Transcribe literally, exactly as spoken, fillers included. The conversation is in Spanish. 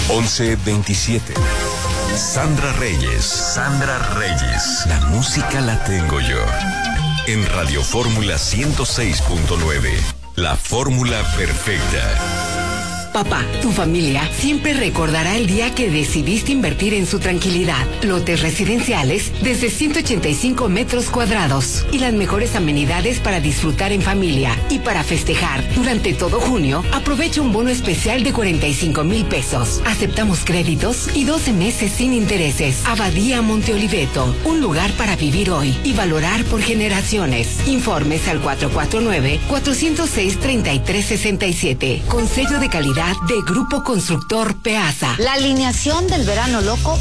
once veintisiete. Sandra Reyes. Sandra Reyes. La música la tengo yo. En Radio Fórmula ciento seis punto nueve. La fórmula perfecta. Papá, tu familia siempre recordará el día que decidiste invertir en su tranquilidad. Lotes residenciales desde ciento ochenta y cinco metros cuadrados y las mejores amenidades para disfrutar en familia. Y para festejar, durante todo junio, aprovecha un bono especial de cuarenta y cinco mil pesos. Aceptamos créditos y doce meses sin intereses. Abadía Monte Oliveto, un lugar para vivir hoy y valorar por generaciones. Informes al cuatro cuatro nueve, cuatro cero seis, tres tres seis siete. Con sello de calidad de Grupo Constructor Peasa. La alineación del verano loco